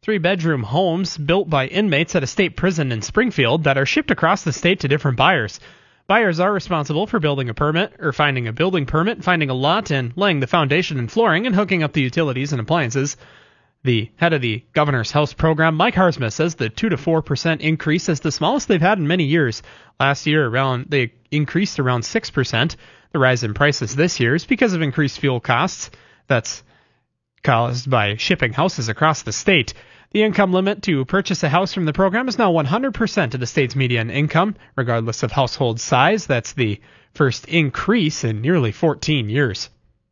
3-bedroom homes built by inmates at a state prison in Springfield that are shipped across the state to different buyers. Buyers are responsible for building a permit, or finding a building permit, finding a lot, and laying the foundation and flooring and hooking up the utilities and appliances. The head of the Governor's House program, Mike Harzma, says the 2 to 4% increase is the smallest they've had in many years. Last year, they increased around 6%. The rise in prices this year is because of increased fuel costs. That's caused by shipping houses across the state. The income limit to purchase a house from the program is now 100% of the state's median income, regardless of household size. That's the first increase in nearly 14 years.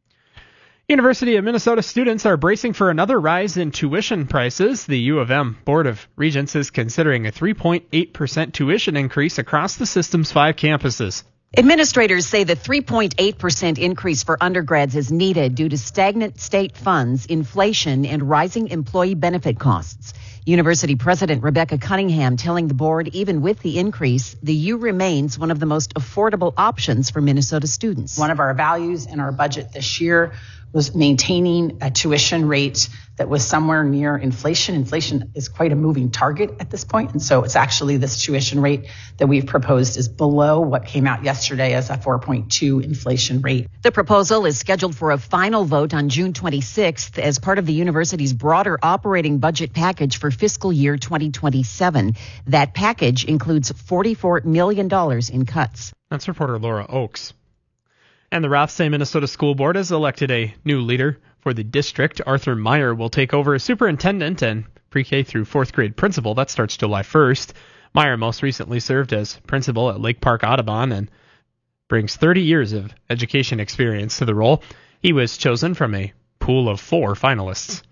University of Minnesota students are bracing for another rise in tuition prices. The U of M Board of Regents is considering a 3.8% tuition increase across the system's 5 campuses. Administrators say the 3.8% increase for undergrads is needed due to stagnant state funds, inflation, and rising employee benefit costs. University President Rebecca Cunningham telling the board even with the increase, the U remains one of the most affordable options for Minnesota students. One of our values in our budget this year was maintaining a tuition rate that was somewhere near inflation. Inflation is quite a moving target at this point, and so it's actually this tuition rate that we've proposed is below what came out yesterday as a 4.2 inflation rate. The proposal is scheduled for a final vote on June 26th as part of the university's broader operating budget package for fiscal year 2027. That package includes $44 million in cuts. That's reporter Laura Oakes. And the Rothsay Minnesota School Board has elected a new leader for the district. Arthur Meyer will take over as superintendent and pre-K through 4th grade principal. That starts July 1st. Meyer most recently served as principal at Lake Park Audubon and brings 30 years of education experience to the role. He was chosen from a pool of 4 finalists.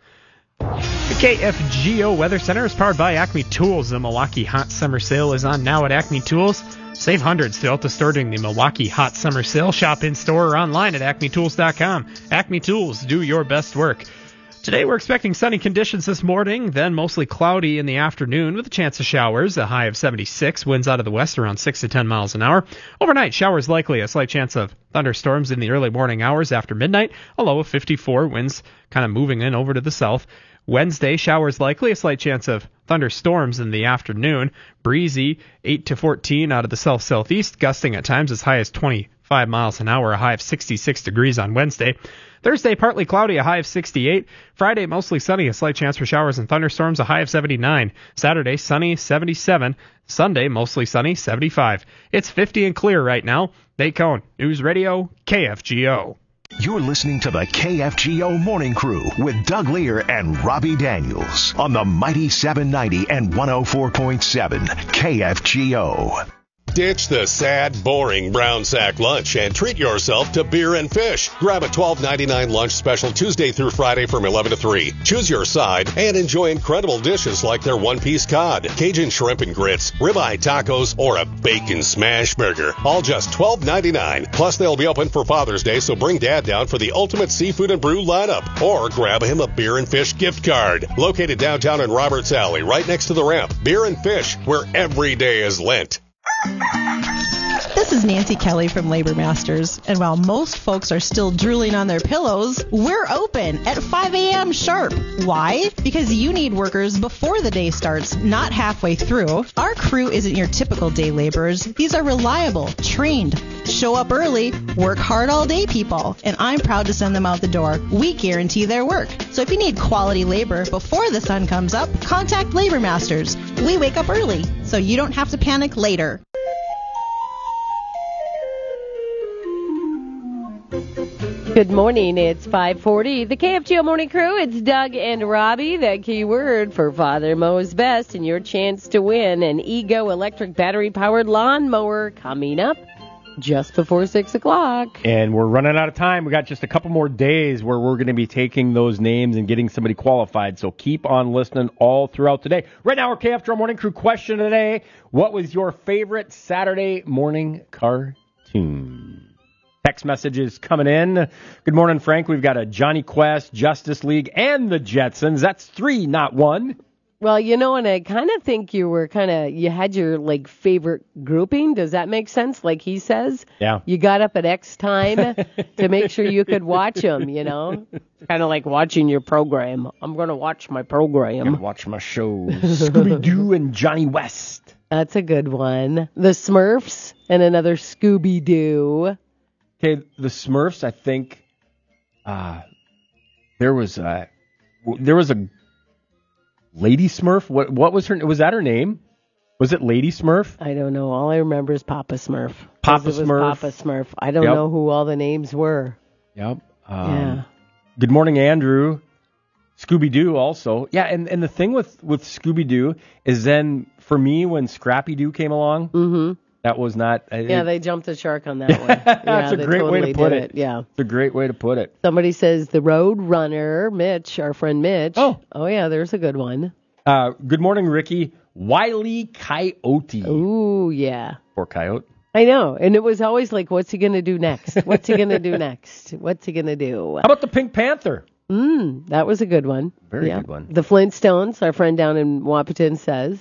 The KFGO Weather Center is powered by Acme Tools. The Milwaukee Hot Summer Sale is on now at Acme Tools. Save hundreds throughout the store during the Milwaukee Hot Summer Sale. Shop in-store or online at acmetools.com. Acme Tools, do your best work. Today we're expecting sunny conditions this morning, then mostly cloudy in the afternoon with a chance of showers. A high of 76, winds out of the west around 6 to 10 miles an hour. Overnight, showers likely, a slight chance of thunderstorms in the early morning hours after midnight. A low of 54, winds kind of moving in over to the south. Wednesday, showers likely, a slight chance of thunderstorms in the afternoon. Breezy, 8 to 14 out of the south-southeast, gusting at times as high as 25 miles an hour, a high of 66 degrees on Wednesday. Thursday, partly cloudy, a high of 68. Friday, mostly sunny, a slight chance for showers and thunderstorms, a high of 79. Saturday, sunny, 77. Sunday, mostly sunny, 75. It's 50 and clear right now. Nate Cohn, News Radio, KFGO. You're listening to the KFGO Morning Crew with Doug Lear and Robbie Daniels on the Mighty 790 and 104.7 KFGO. Ditch the sad, boring brown sack lunch and treat yourself to beer and fish. Grab a $12.99 lunch special Tuesday through Friday from 11 to 3. Choose your side and enjoy incredible dishes like their one-piece cod, Cajun shrimp and grits, ribeye tacos, or a bacon smash burger. All just $12.99. Plus, they'll be open for Father's Day, so bring Dad down for the ultimate seafood and brew lineup. Or grab him a beer and fish gift card. Located downtown in Roberts Alley, right next to the ramp. Beer and Fish, where every day is Lent. This is Nancy Kelly from Labor Masters, and while most folks are still drooling on their pillows, we're open at 5 a.m. sharp. Why? Because you need workers before the day starts, not halfway through. Our crew isn't your typical day laborers. These are reliable, trained, show up early, work hard all day people, and I'm proud to send them out the door. We guarantee their work. So if you need quality labor before the sun comes up, contact Labor Masters. We wake up early, so you don't have to panic later. Good morning. It's 5:40. The KFGO Morning Crew. It's Doug and Robbie. The key word for Father Mo's Best and your chance to win an Ego electric battery-powered lawnmower coming up just before 6 o'clock. And we're running out of time. We got just a couple more days where we're going to be taking those names and getting somebody qualified. So keep on listening all throughout today. Right now, our KFGO Morning Crew question today. What was your favorite Saturday morning cartoon? Text messages coming in. Good morning, Frank. We've got a Johnny Quest, Justice League, and the Jetsons. That's 3, not 1. Well, and I kind of think you had your favorite grouping. Does that make sense? Like he says, Yeah. You got up at X time to make sure you could watch them. Kind of like watching your program. I'm gonna watch my program. I'm gonna watch my show. Scooby Doo and Johnny West. That's a good one. The Smurfs and another Scooby Doo. Okay, the Smurfs. I think there was a Lady Smurf. What was her? Was that her name? Was it Lady Smurf? I don't know. All I remember is Papa Smurf. Papa Smurf. I don't know who all the names were. Yep. Yeah. Good morning, Andrew. Scooby Doo also. Yeah, and the thing with Scooby Doo is then for me when Scrappy Doo came along, that was not. They jumped the shark on that one. That's a great way to put it. Yeah. It's a great way to put it. Somebody says the Road Runner, Mitch, our friend Mitch. Oh yeah, there's a good one. Good morning, Ricky. Wile E. Coyote. Ooh, yeah. Poor coyote. I know, and it was always like, what's he gonna do next? What's he gonna do next? What's he gonna do? How about the Pink Panther? That was a good one. Very good one. The Flintstones, our friend down in Wapaton says.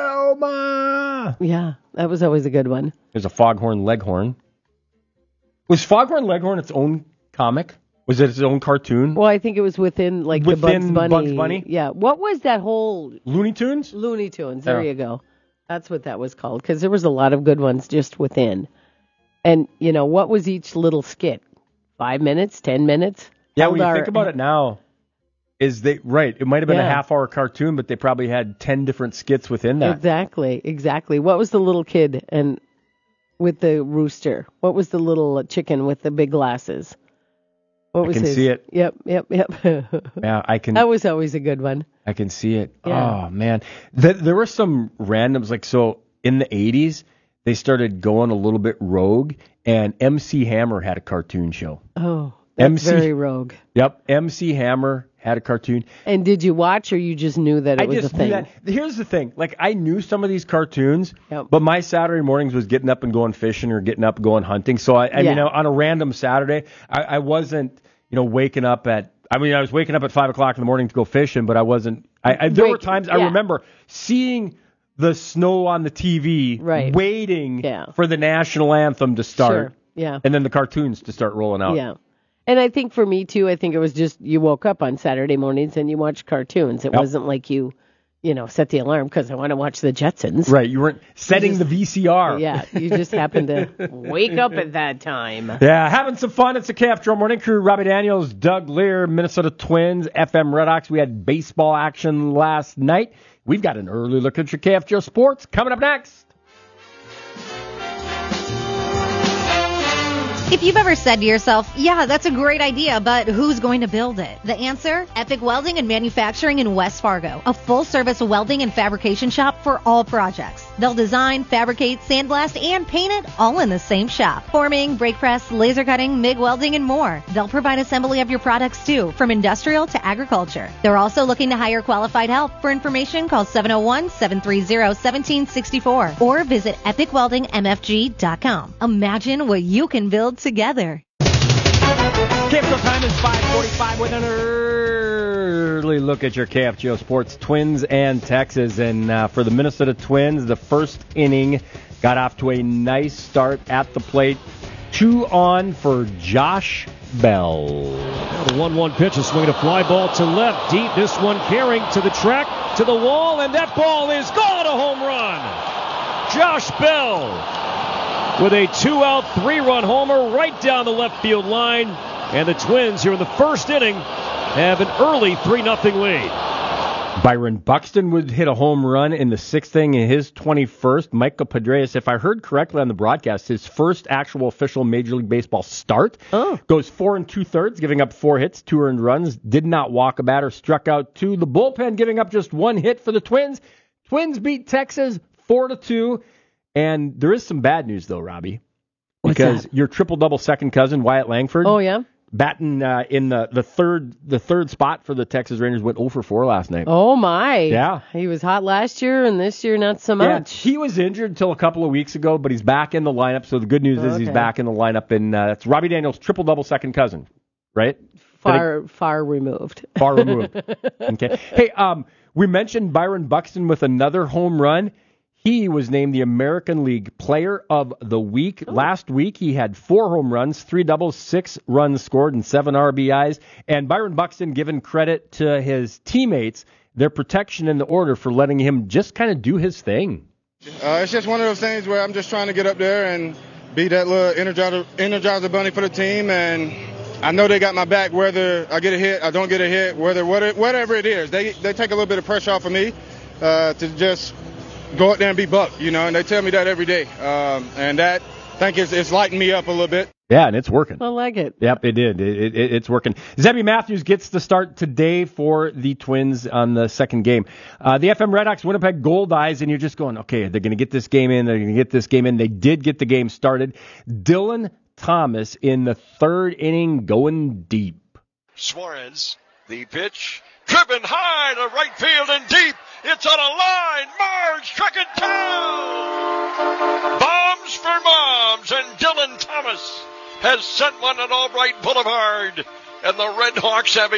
Wilma! Yeah, that was always a good one. There's a Foghorn Leghorn. Was Foghorn Leghorn its own comic? Was it its own cartoon? Well, I think it was within the Bugs Bunny. Bugs Bunny? Yeah. What was that whole... Looney Tunes? Looney Tunes. There you go. That's what that was called, because there was a lot of good ones just within. And, what was each little skit? 5 minutes? 10 minutes? Yeah, when you think about it now, it might have been a half-hour cartoon, but they probably had 10 different skits within that. Exactly. What was the little kid and with the rooster? What was the little chicken with the big glasses? What was I can his? see it. Yep. Yeah, I can. That was always a good one. I can see it. Yeah. Oh, man. There were some randoms, so in the 80s, they started going a little bit rogue, and MC Hammer had a cartoon show. Oh, that's very rogue. Yep, MC Hammer had a cartoon. And did you watch, or you just knew that it was a thing? I just knew that. Here's the thing. I knew some of these cartoons, but my Saturday mornings was getting up and going fishing or getting up and going hunting. So, I mean, on a random Saturday, I wasn't, waking up at... I was waking up at 5 o'clock in the morning to go fishing, but I wasn't... There were times I remember seeing the snow on the TV, waiting for the national anthem to start, and then the cartoons to start rolling out. Yeah. And I think for me, too, I think it was just you woke up on Saturday mornings and you watched cartoons. It wasn't like you set the alarm because I want to watch the Jetsons. Right. You weren't setting the VCR. Yeah. You just happened to wake up at that time. Yeah. Having some fun. It's the KFGO Morning Crew. Robbie Daniels, Doug Lear, Minnesota Twins, FM Redhawks. We had baseball action last night. We've got an early look at your KFGO sports coming up next. If you've ever said to yourself, yeah, that's a great idea, but who's going to build it? The answer? Epic Welding and Manufacturing in West Fargo, a full-service welding and fabrication shop for all projects. They'll design, fabricate, sandblast, and paint it all in the same shop. Forming, brake press, laser cutting, MIG welding, and more. They'll provide assembly of your products too, from industrial to agriculture. They're also looking to hire qualified help. For information, call 701-730-1764 or visit epicweldingmfg.com. Imagine what you can build together. KFGO time is 5:45 with an early look at your KFGO Sports Twins and Texas. And for the Minnesota Twins, the first inning got off to a nice start at the plate. 2 on for Josh Bell. The 1-1 pitch, a swing, a fly ball to left, deep. This one carrying to the track, to the wall, and that ball is gone. A home run. Josh Bell with a 2-out, 3-run homer right down the left field line. And the Twins here in the first inning have an early 3-0 lead. Byron Buxton would hit a home run in the 6th inning, his 21st. Michael Pedreas, if I heard correctly on the broadcast, his first actual official Major League Baseball start. Goes 4 2/3, giving up 4 hits, 2 earned runs, did not walk a batter, struck out 2. The bullpen giving up just 1 hit for the Twins. Twins beat Texas 4-2. And there is some bad news, though, Robbie. Because your triple-double second cousin, Wyatt Langford. Oh, yeah? Batting in the third spot for the Texas Rangers, went 0 for 4 last night. Oh, my. Yeah. He was hot last year, and this year not so much. He was injured until a couple of weeks ago, but he's back in the lineup. So the good news is he's back in the lineup. And that's Robbie Daniels' triple-double second cousin, right? Far removed. Far removed. Okay. Hey, We mentioned Byron Buxton with another home run. He was named the American League Player of the Week. Last week, he had 4 home runs, 3 doubles, 6 runs scored, and 7 RBIs. And Byron Buxton given credit to his teammates, their protection in the order for letting him just kind of do his thing. It's just one of those things where I'm just trying to get up there and be that little energizer bunny for the team. And I know they got my back, whether I get a hit, I don't get a hit, whatever it is. They take a little bit of pressure off of me to just go out there and be Buck, and they tell me that every day. And that, I think it's lighting me up a little bit. Yeah, and it's working. I like it. Yep, it did. It's working. Zebby Matthews gets the start today for the Twins on the second game. The FM Redhawks Winnipeg Gold Eyes, and you're just going, okay, they're going to get this game in. They're going to get this game in. They did get the game started. Dylan Thomas in the third inning going deep. Suarez, the pitch, driven high to right field and deep. It's on a line. Marge struck it down. Bombs for moms, and Dylan Thomas has sent one at Albright Boulevard. And the Redhawks have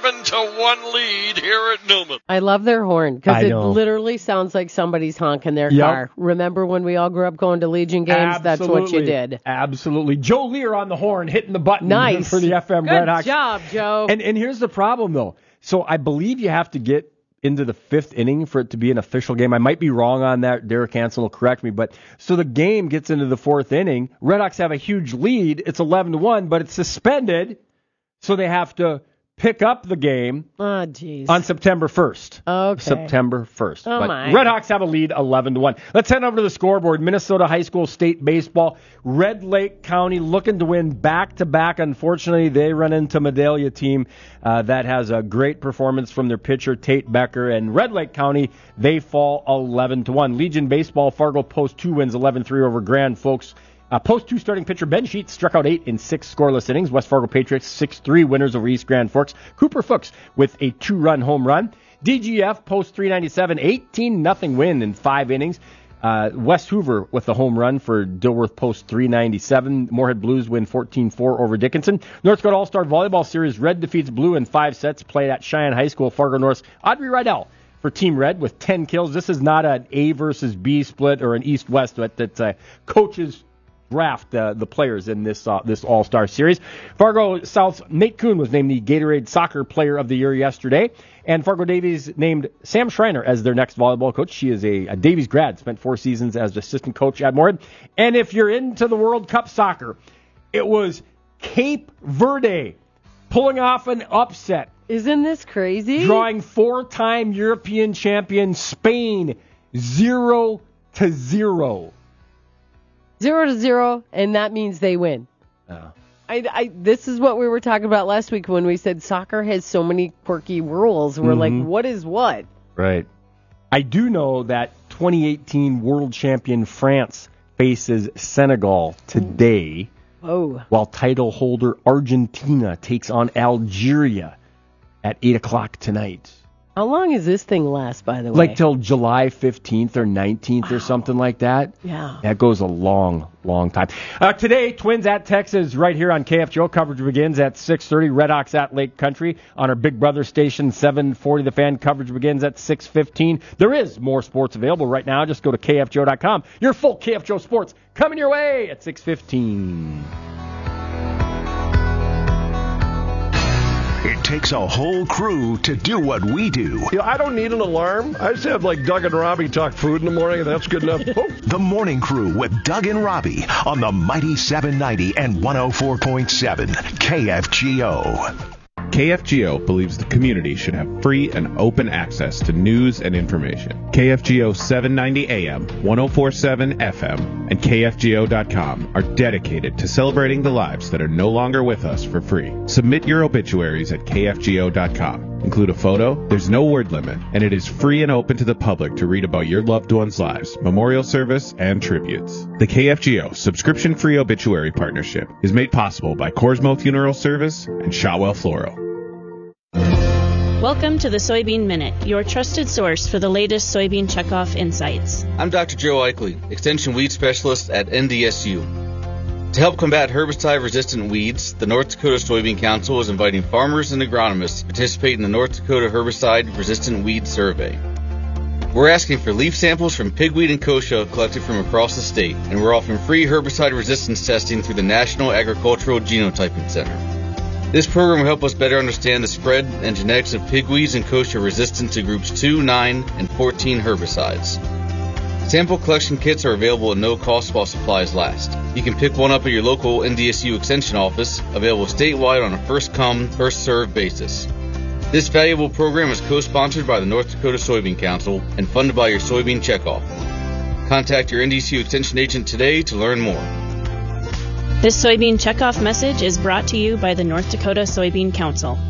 11-1 lead here at Newman. I love their horn because it literally sounds like somebody's honking their car. Remember when we all grew up going to Legion games? Absolutely. That's what you did. Absolutely. Joe Lear on the horn, hitting the button nice. For the FM Good Redhawks. Good job, Joe. And here's the problem, though. So I believe you have to get into the 5th inning for it to be an official game. I might be wrong on that. Derek Hansen will correct me. But so the game gets into the 4th inning. Redhawks have a huge lead. It's 11-1, but it's suspended. So they have to pick up the game on September 1st. Okay. September 1st. Oh, but my. Redhawks have a lead 11-1. Let's head over to the scoreboard. Minnesota High School State Baseball. Red Lake County looking to win back-to-back. Unfortunately, they run into Medalia team that has a great performance from their pitcher, Tate Becker. And Red Lake County, they fall 11-1. Legion Baseball, Fargo Post 2 wins 11-3 over Grand Folks. Post 2 starting pitcher Ben Sheets struck out 8 in 6 scoreless innings. West Fargo Patriots 6-3 winners over East Grand Forks. Cooper Fuchs with a 2-run home run. DGF Post 397 18-0 win in 5 innings. West Hoover with the home run for Dilworth Post 397. Moorhead Blues win 14-4 over Dickinson. North Dakota All-Star Volleyball Series Red defeats Blue in 5 sets played at Cheyenne High School. Fargo North's Audrey Rydell for Team Red with 10 kills. This is not an A versus B split or an East-West, but it's coaches draft the players in this All-Star Series. Fargo South's Nate Kuhn was named the Gatorade Soccer Player of the Year yesterday, and Fargo Davies named Sam Schreiner as their next volleyball coach. She is a Davies grad, spent 4 seasons as assistant coach at Moorhead. And if you're into the World Cup soccer, it was Cape Verde pulling off an upset. Isn't this crazy? Drawing 4-time European champion Spain 0-0. 0-0, and that means they win. This is what we were talking about last week when we said soccer has so many quirky rules. We're like, what is what? Right. I do know that 2018 world champion France faces Senegal today, while title holder Argentina takes on Algeria at 8 o'clock tonight. How long does this thing last, by the way? Like till July 15th or 19th or something like that. Yeah. That goes a long, long time. Today, Twins at Texas right here on KFGO. Coverage begins at 6:30. Redhawks at Lake Country on our Big Brother station, 740. The Fan coverage begins at 6:15. There is more sports available right now. Just go to KFGO.com. Your full KFGO sports coming your way at 6:15. It takes a whole crew to do what we do. I don't need an alarm. I just have like Doug and Robbie talk food in the morning, and that's good enough. The Morning Crew with Doug and Robbie on the Mighty 790 and 104.7 KFGO. KFGO believes the community should have free and open access to news and information. KFGO 790 AM, 104.7 FM, and KFGO.com are dedicated to celebrating the lives that are no longer with us for free. Submit your obituaries at KFGO.com. Include a photo, there's no word limit, and it is free and open to the public to read about your loved ones' lives, memorial service, and tributes. The KFGO subscription-free obituary partnership is made possible by Corsmo Funeral Service and Shotwell Floral. Welcome to the Soybean Minute, your trusted source for the latest soybean checkoff insights. I'm Dr. Joe Eichley, Extension Weed Specialist at NDSU. To help combat herbicide-resistant weeds, the North Dakota Soybean Council is inviting farmers and agronomists to participate in the North Dakota Herbicide-Resistant Weed Survey. We're asking for leaf samples from pigweed and kochia collected from across the state, and we're offering free herbicide resistance testing through the National Agricultural Genotyping Center. This program will help us better understand the spread and genetics of pigweeds and kochia resistant to groups 2, 9, and 14 herbicides. Sample collection kits are available at no cost while supplies last. You can pick one up at your local NDSU Extension office, available statewide on a first-come, first-served basis. This valuable program is co-sponsored by the North Dakota Soybean Council and funded by your soybean checkoff. Contact your NDSU Extension agent today to learn more. This soybean checkoff message is brought to you by the North Dakota Soybean Council.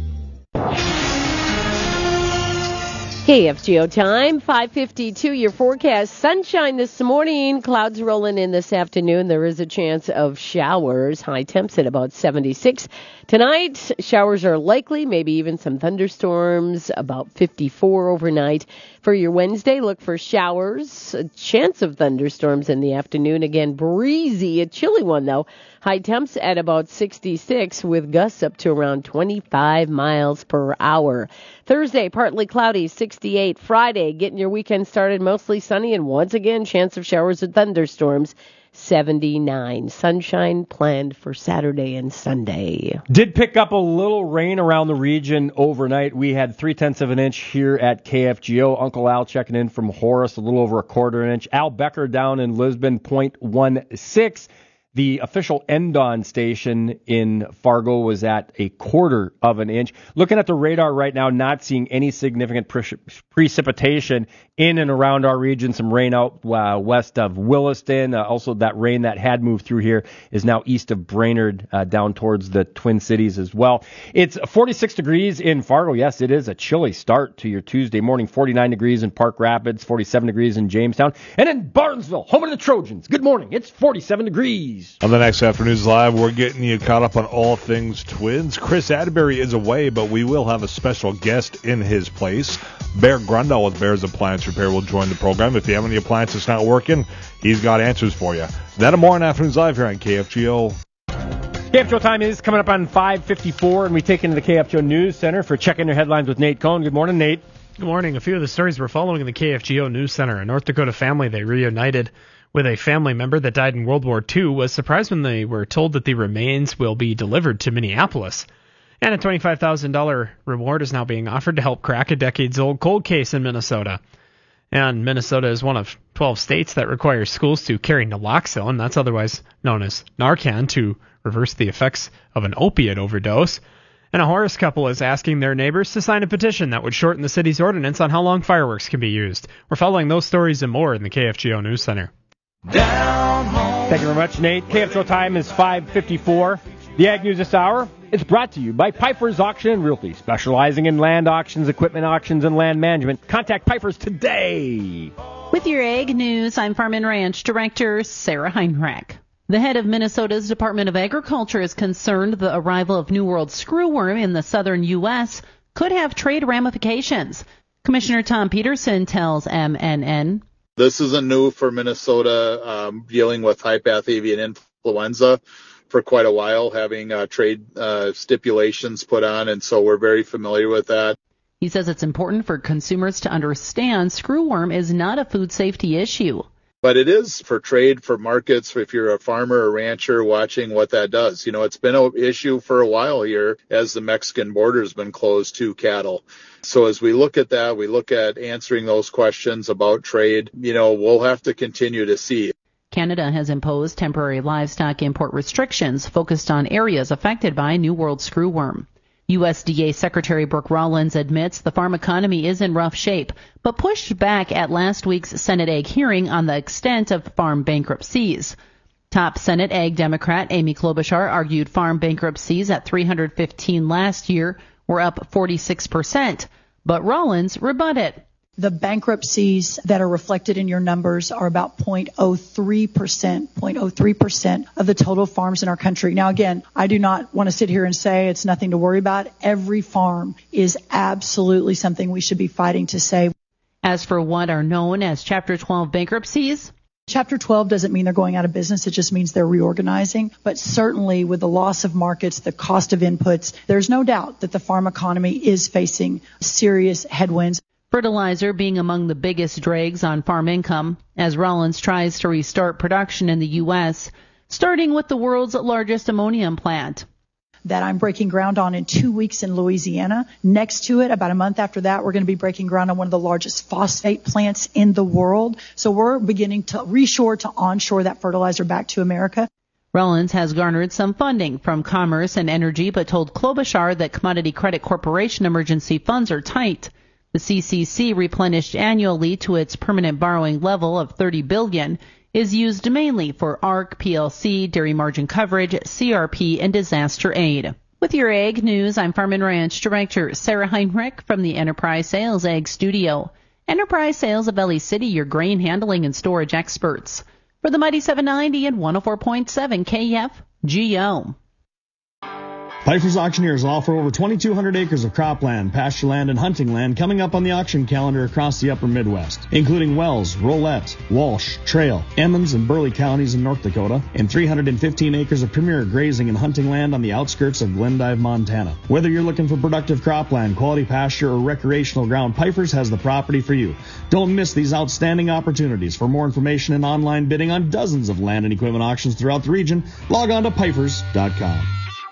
KFGO time, 5:52. Your forecast: sunshine this morning, clouds rolling in this afternoon. There is a chance of showers. High temps at about 76. Tonight, showers are likely, maybe even some thunderstorms, about 54 overnight. For your Wednesday, look for showers, a chance of thunderstorms in the afternoon. Again, breezy, a chilly one though. High temps at about 66 with gusts up to around 25 miles per hour. Thursday, partly cloudy, 68. Friday, getting your weekend started mostly sunny and once again, chance of showers and thunderstorms. 79. Sunshine planned for Saturday and Sunday. Did pick up a little rain around the region overnight. We had 0.3 of an inch here at KFGO. Uncle Al checking in from Horace, a little over 1/4 inch. Al Becker down in Lisbon, 0.16. The official Endon station in Fargo was at 1/4 of an inch. Looking at the radar right now, not seeing any significant precipitation in and around our region. Some rain out west of Williston. Also, that rain that had moved through here is now east of Brainerd, down towards the Twin Cities as well. It's 46 degrees in Fargo. Yes, it is a chilly start to your Tuesday morning. 49 degrees in Park Rapids, 47 degrees in Jamestown. And in Barnesville, home of the Trojans, good morning. It's 47 degrees. On the next Afternoons Live, we're getting you caught up on all things Twins. Chris Atterbury is away, but we will have a special guest in his place. Bear Grundle with Bear's Appliance Repair will join the program. If you have any appliances not working, he's got answers for you. That and more on Afternoons Live here on KFGO. KFGO time is coming up on 5:54, and we take into the KFGO News Center for checking your headlines with Nate Cohn. Good morning, Nate. Good morning. A few of the stories we're following in the KFGO News Center. A North Dakota family, they reunited with a family member that died in World War II, was surprised when they were told that the remains will be delivered to Minneapolis. And a $25,000 reward is now being offered to help crack a decades-old cold case in Minnesota. And Minnesota is one of 12 states that requires schools to carry naloxone, that's otherwise known as Narcan, to reverse the effects of an opiate overdose. And a Horace couple is asking their neighbors to sign a petition that would shorten the city's ordinance on how long fireworks can be used. We're following those stories and more in the KFGO News Center. Down home. Thank you very much, Nate. KFGO time is 5:54. The Ag News this hour is brought to you by Piper's Auction and Realty, specializing in land auctions, equipment auctions, and land management. Contact Piper's today. With your Ag News, I'm Farm and Ranch Director Sarah Heinrich. The head of Minnesota's Department of Agriculture is concerned the arrival of New World screwworm in the southern U.S. could have trade ramifications. Commissioner Tom Peterson tells MNN. This isn't new for Minnesota, dealing with high-path avian influenza for quite a while, having trade stipulations put on, and so we're very familiar with that. He says it's important for consumers to understand screwworm is not a food safety issue. But it is for trade, for markets, if you're a farmer or rancher watching what that does. You know, it's been an issue for a while here as the Mexican border has been closed to cattle. So as we look at that, we look at answering those questions about trade, we'll have to continue to see. Canada has imposed temporary livestock import restrictions focused on areas affected by New World screwworm. USDA Secretary Brooke Rollins admits the farm economy is in rough shape, but pushed back at last week's Senate Ag hearing on the extent of farm bankruptcies. Top Senate Ag Democrat Amy Klobuchar argued farm bankruptcies at 315 last year were up 46%, but Rollins rebutted. The bankruptcies that are reflected in your numbers are about 0.03% of the total farms in our country. Now, again, I do not want to sit here and say it's nothing to worry about. Every farm is absolutely something we should be fighting to save. As for what are known as Chapter 12 bankruptcies, Chapter 12 doesn't mean they're going out of business. It just means they're reorganizing. But certainly with the loss of markets, the cost of inputs, there's no doubt that the farm economy is facing serious headwinds. Fertilizer being among the biggest drags on farm income as Rollins tries to restart production in the U.S., starting with the world's largest ammonium plant. That I'm breaking ground on in 2 weeks in Louisiana. Next to it, about a month after that, we're going to be breaking ground on one of the largest phosphate plants in the world. So we're beginning to reshore to onshore that fertilizer back to America. Rollins has garnered some funding from Commerce and Energy, but told Klobuchar that Commodity Credit Corporation emergency funds are tight. The CCC, replenished annually to its permanent borrowing level of $30 billion, is used mainly for ARC, PLC, dairy margin coverage, CRP, and disaster aid. With your ag news, I'm Farm and Ranch Director Sarah Heinrich from the Enterprise Sales Ag Studio. Enterprise Sales of Valley City, your grain handling and storage experts. For the Mighty 790 and 104.7 KFGO. Piper's Auctioneers offer over 2,200 acres of cropland, pasture land, and hunting land coming up on the auction calendar across the upper Midwest, including Wells, Rolette, Walsh, Trail, Emmons, and Burley counties in North Dakota, and 315 acres of premier grazing and hunting land on the outskirts of Glendive, Montana. Whether you're looking for productive cropland, quality pasture, or recreational ground, Piper's has the property for you. Don't miss these outstanding opportunities. For more information and online bidding on dozens of land and equipment auctions throughout the region, log on to Pipers.com.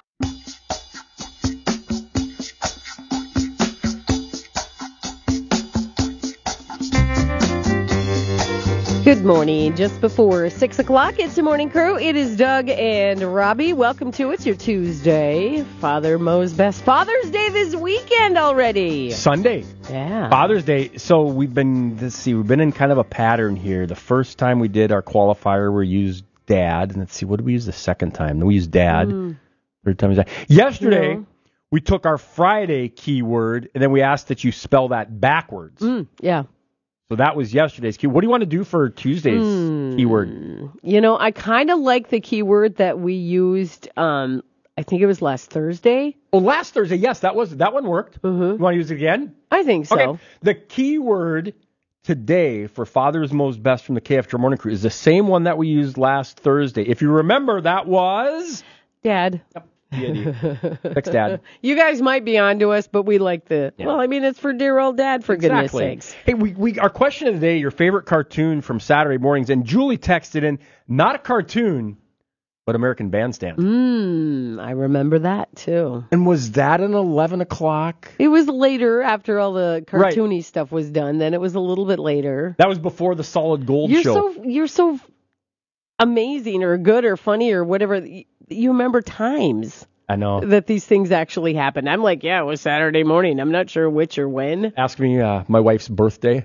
Good morning. Just before 6 o'clock, it's the Morning Crew. It is Doug and Robbie. Welcome to It's your Tuesday. Father Mo's Best. Father's Day this weekend already. Sunday. Yeah. Father's Day. So we've been in kind of a pattern here. The first time we did our qualifier, we used Dad. And let's see, what did we use the second time? We used Dad. Third time was Dad. Yesterday, we took our Friday keyword, and then we asked that you spell that backwards. Yeah. So that was yesterday's keyword. What do you want to do for Tuesday's keyword? You know, I kind of like the keyword that we used, I think it was last Thursday. Oh, last Thursday, yes, that one worked. You want to use it again? I think so. Okay. The keyword today for Father's Most Best from the KFGO Morning Crew is the same one that we used last Thursday. If you remember, that was... Dad. Yep. Thanks, Dad. You guys might be onto us, but we like the... Yeah. Well, I mean, it's for dear old Dad, for goodness sakes. Hey, we our question of the day, your favorite cartoon from Saturday mornings, and Julie texted in, not a cartoon, but American Bandstand. I remember that, too. And was that an 11 o'clock? It was later, after all the cartoony stuff was done. Then it was a little bit later. That was before the Solid Gold show. You're so amazing or good or funny or whatever. You remember times. I know. That these things actually happened. I'm like, yeah, it was Saturday morning. I'm not sure which or when. Ask me my wife's birthday.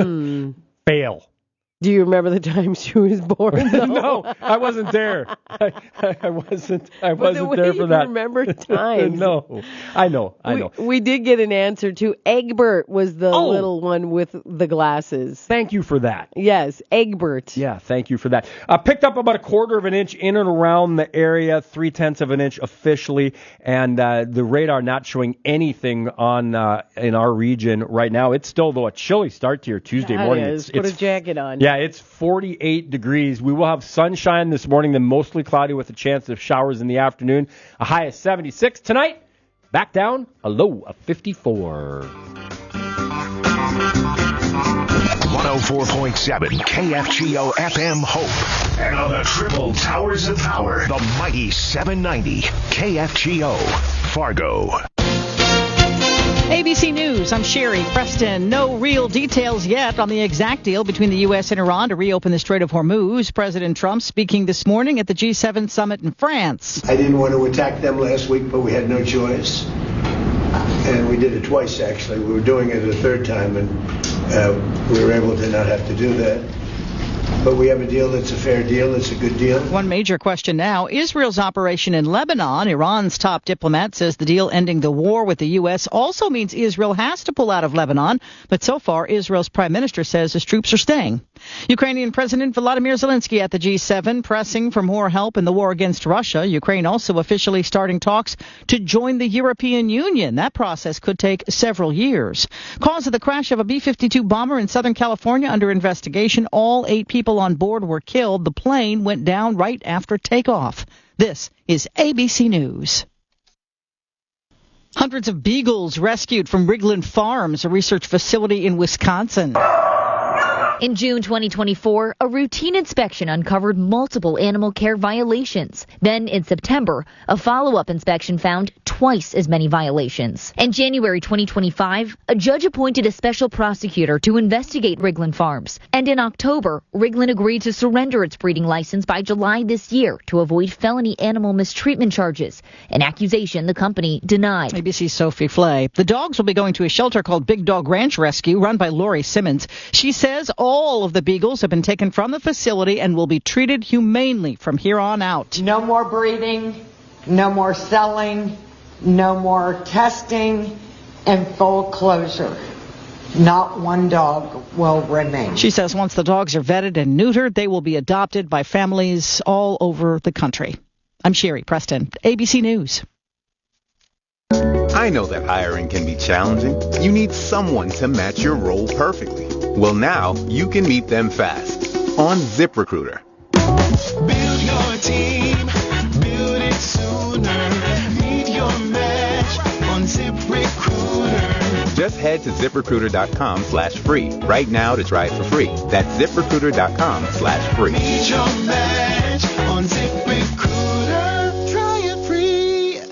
Fail. Do you remember the time she was born? No, I wasn't there. I wasn't there for that. Remember times? No, I know. We did get an answer to Egbert was the little one with the glasses. Thank you for that. Yes, Egbert. Yeah, thank you for that. Picked up about 1/4 of an inch in and around the area, 3/10 of an inch officially, and the radar not showing anything on in our region right now. It's still though a chilly start to your Tuesday morning. Put a jacket on. Yeah, it's 48 degrees. We will have sunshine this morning, then mostly cloudy with a chance of showers in the afternoon. A high of 76 tonight. Back down, a low of 54. 104.7 KFGO FM Hope. And on the triple towers of power, the mighty 790 KFGO Fargo. ABC News, I'm Sherry Preston. No real details yet on the exact deal between the U.S. and Iran to reopen the Strait of Hormuz. President Trump speaking this morning at the G7 summit in France. I didn't want to attack them last week, but we had no choice. And we did it twice, actually. We were doing it a third time, and we were able to not have to do that. But we have a deal that's a fair deal. It's a good deal. One major question now, Israel's operation in Lebanon. Iran's top diplomat says the deal ending the war with the U.S. also means Israel has to pull out of Lebanon. But so far, Israel's prime minister says his troops are staying. Ukrainian President Volodymyr Zelensky at the G7 pressing for more help in the war against Russia. Ukraine also officially starting talks to join the European Union. That process could take several years. Cause of the crash of a B-52 bomber in Southern California under investigation. All 8 people on board were killed. The plane went down right after takeoff. This is ABC News. Hundreds of beagles rescued from Rigland Farms, a research facility in Wisconsin. In June 2024, a routine inspection uncovered multiple animal care violations. Then in September, a follow-up inspection found twice as many violations. In January 2025, a judge appointed a special prosecutor to investigate Rigland Farms. And in October, Rigland agreed to surrender its breeding license by July this year to avoid felony animal mistreatment charges, an accusation the company denied. ABC's Sophie Flay. The dogs will be going to a shelter called Big Dog Ranch Rescue, run by Lori Simmons. She says all of the beagles have been taken from the facility and will be treated humanely from here on out. No more breeding, no more selling, no more testing, and full closure. Not one dog will remain. She says once the dogs are vetted and neutered, they will be adopted by families all over the country. I'm Sherry Preston, ABC News. I know that hiring can be challenging. You need someone to match your role perfectly. Well, now you can meet them fast on ZipRecruiter. Build your team, build it sooner. Meet your match on ZipRecruiter. Just head to ZipRecruiter.com/free right now to try it for free. That's ZipRecruiter.com/free. Meet your match on ZipRecruiter. Try it free.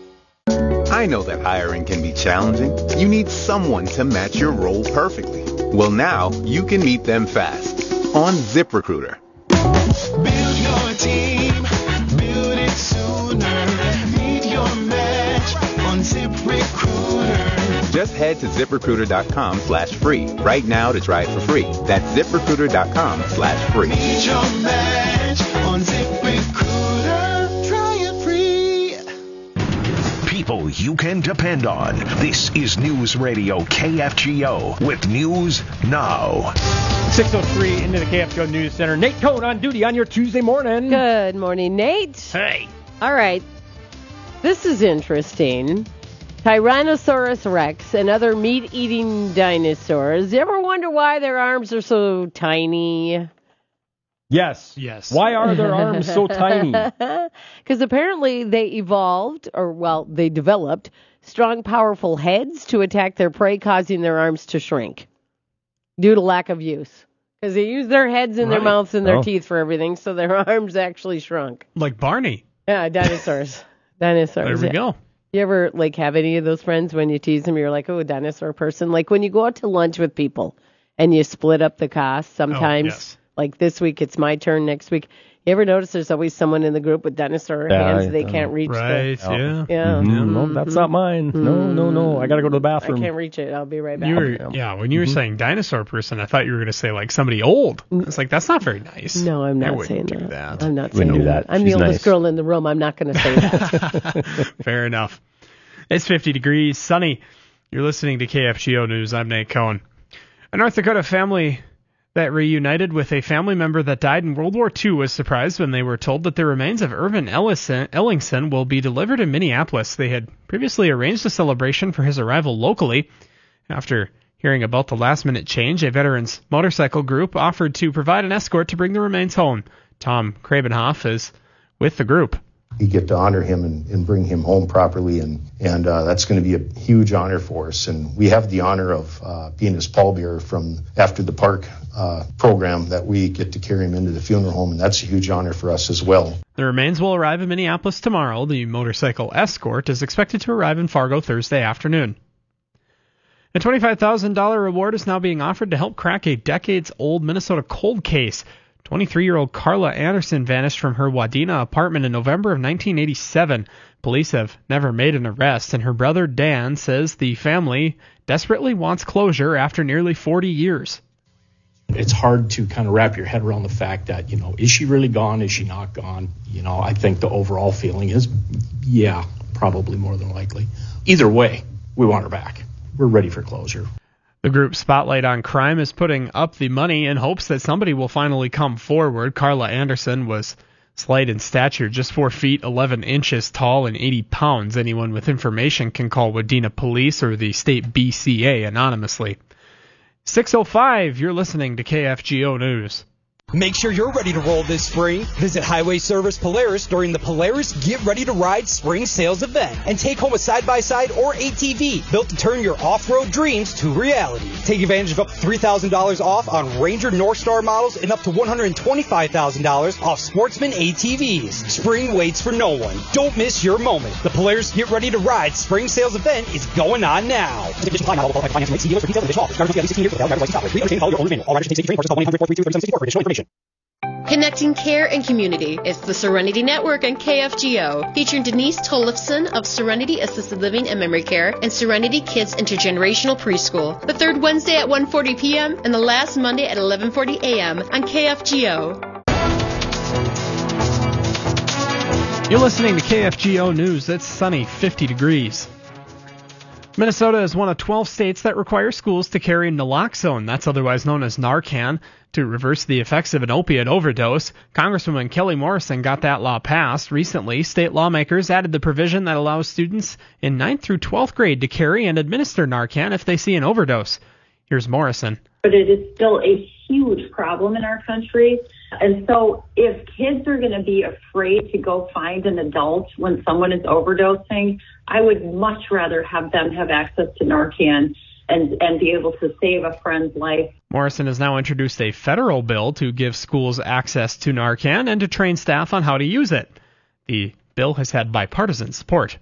I know that hiring can be challenging. You need someone to match your role perfectly. Well, now you can meet them fast on ZipRecruiter. Build your team, build it sooner. Meet your match on ZipRecruiter. Just head to ZipRecruiter.com/free right now to try it for free. That's ZipRecruiter.com/free. Meet your match on ZipRecruiter. Try it free. People you can depend on. This is News Radio KFGO with News Now. 6:03 into the KFGO News Center. Nate Cohn on duty on your Tuesday morning. Good morning, Nate. Hey. All right. This is interesting. Tyrannosaurus Rex and other meat-eating dinosaurs. You ever wonder why their arms are so tiny? Yes. Yes. Why are their arms so tiny? Because apparently they they developed strong, powerful heads to attack their prey, causing their arms to shrink due to lack of use. Because they use their heads and their mouths and their teeth for everything, so their arms actually shrunk. Like Barney. Yeah, dinosaurs. Dinosaurs. There we go. You ever have any of those friends when you tease them, you're like, oh, a dinosaur person? Like when you go out to lunch with people and you split up the cost sometimes. Yes. Like this week, it's my turn. Next week, you ever notice there's always someone in the group with dinosaur hands they can't reach? Right, yeah. Mm-hmm. No, that's not mine. No. I got to go to the bathroom. I can't reach it. I'll be right back. When you were saying dinosaur person, I thought you were going to say like somebody old. It's like, that's not very nice. No, I'm not saying that. I'm not saying that. I'm the oldest girl in the room. I'm not going to say that. Fair enough. It's 50 degrees, sunny. You're listening to KFGO News. I'm Nate Cohn. A North Dakota family that reunited with a family member that died in World War II was surprised when they were told that the remains of Irvin Ellingson will be delivered in Minneapolis. They had previously arranged a celebration for his arrival locally. After hearing about the last-minute change, a veterans motorcycle group offered to provide an escort to bring the remains home. Tom Krabenhoff is with the group. We get to honor him and bring him home properly, and that's going to be a huge honor for us. And we have the honor of being his pallbearer from After the Park program, that we get to carry him into the funeral home, and that's a huge honor for us as well. The remains will arrive in Minneapolis tomorrow. The motorcycle escort is expected to arrive in Fargo Thursday afternoon. A $25,000 reward is now being offered to help crack a decades-old Minnesota cold case. 23-year-old Carla Anderson vanished from her Wadena apartment in November of 1987. Police have never made an arrest, and her brother Dan says the family desperately wants closure after nearly 40 years. It's hard to kind of wrap your head around the fact that, is she really gone? Is she not gone? I think the overall feeling is, yeah, probably more than likely. Either way, we want her back. We're ready for closure. The group Spotlight on Crime is putting up the money in hopes that somebody will finally come forward. Carla Anderson was slight in stature, just 4 feet 11 inches tall and 80 pounds. Anyone with information can call Wadena Police or the state BCA anonymously. 6:05, you're listening to KFGO News. Make sure you're ready to roll this spring. Visit Highway Service Polaris during the Polaris Get Ready to Ride Spring Sales event and take home a side-by-side or ATV built to turn your off-road dreams to reality. Take advantage of up to $3,000 off on Ranger Northstar models and up to $125,000 off Sportsman ATVs. Spring waits for no one. Don't miss your moment. The Polaris Get Ready to Ride Spring Sales event is going on now. Connecting care and community. It's the Serenity Network on KFGO, featuring Denise Tollefson of Serenity Assisted Living and Memory Care and Serenity Kids Intergenerational Preschool. The third Wednesday at 1:40 p.m. and the last Monday at 11:40 a.m. on KFGO. You're listening to KFGO News. It's sunny, 50 degrees. Minnesota is one of 12 states that require schools to carry naloxone, that's otherwise known as Narcan, to reverse the effects of an opiate overdose. Congresswoman Kelly Morrison got that law passed. Recently, state lawmakers added the provision that allows students in 9th through 12th grade to carry and administer Narcan if they see an overdose. Here's Morrison. But it is still a huge problem in our country. And so if kids are going to be afraid to go find an adult when someone is overdosing, I would much rather have them have access to Narcan and be able to save a friend's life. Morrison has now introduced a federal bill to give schools access to Narcan and to train staff on how to use it. The bill has had bipartisan support.